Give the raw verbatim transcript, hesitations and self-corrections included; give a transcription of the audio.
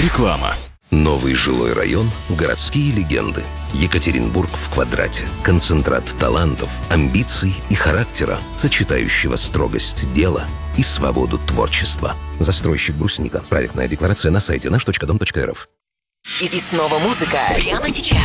Реклама. Новый жилой район «Городские легенды». Екатеринбург в квадрате. Концентрат талантов, амбиций и характера, сочетающего строгость дела и свободу творчества. Застройщик «Брусника». Проектная декларация на сайте наш точка дом точка эр эф. И, и снова музыка. Прямо сейчас.